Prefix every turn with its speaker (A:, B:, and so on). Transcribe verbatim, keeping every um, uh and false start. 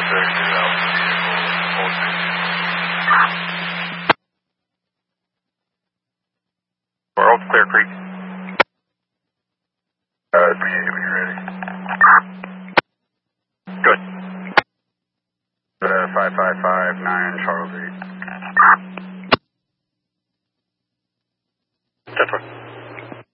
A: World Clear Creek. Uh, three eight when you're ready. Good. Uh, five five five nine Charles eight. That's one.